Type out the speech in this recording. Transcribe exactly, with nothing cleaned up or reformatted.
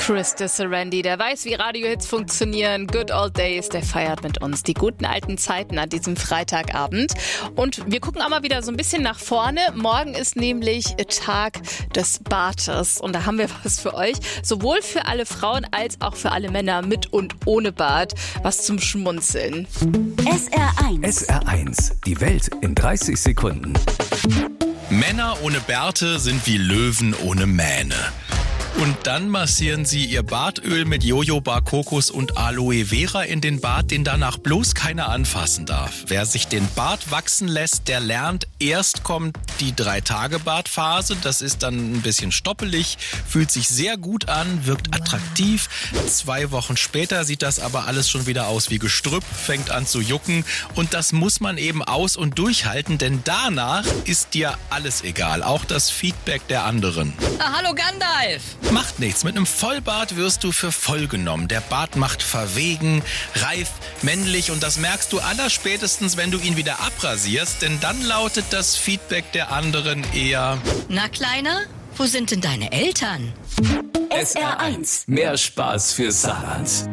Chris de Serendi, der weiß, wie Radiohits funktionieren. Good Old Days, der feiert mit uns die guten alten Zeiten an diesem Freitagabend. Und wir gucken auch mal wieder so ein bisschen nach vorne. Morgen ist nämlich Tag des Bartes. Und da haben wir was für euch. Sowohl für alle Frauen als auch für alle Männer mit und ohne Bart. Was zum Schmunzeln. S R eins. S R eins. Die Welt in dreißig Sekunden. Männer ohne Bärte sind wie Löwen ohne Mähne. Und dann massieren sie ihr Bartöl mit Jojoba, Kokos und Aloe Vera in den Bart, den danach bloß keiner anfassen darf. Wer sich den Bart wachsen lässt, der lernt, erst kommt die Drei-Tage-Bartphase. Das ist dann ein bisschen stoppelig, fühlt sich sehr gut an, wirkt attraktiv. Zwei Wochen später sieht das aber alles schon wieder aus wie Gestrüpp, fängt an zu jucken. Und das muss man eben aus- und durchhalten, denn danach ist dir alles egal, auch das Feedback der anderen. Ah, hallo Gandalf! Macht nichts, mit einem Vollbart wirst du für voll genommen. Der Bart macht verwegen, reif, männlich und das merkst du allerspätestens, wenn du ihn wieder abrasierst, denn dann lautet das Feedback der anderen eher: Na Kleiner, wo sind denn deine Eltern? S R eins. Mehr Spaß für Saarland.